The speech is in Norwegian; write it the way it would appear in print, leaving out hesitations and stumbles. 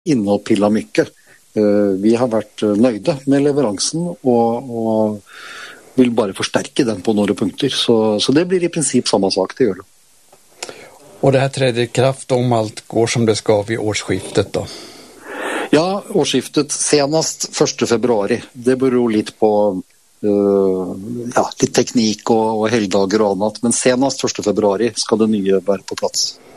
innpilla mycket. Vi har vært nøyde med leveransen og vil bare forsterke den på några punkter. Så det blir i princip samma sak, det gjør det. Och det här träder i kraft om allt går som det ska vid årsskiftet då? Ja, årsskiftet senast 1. februari. Det beror lite på litt teknikk og helgdager og annet, men senast 1. februari skal det nye være på plass.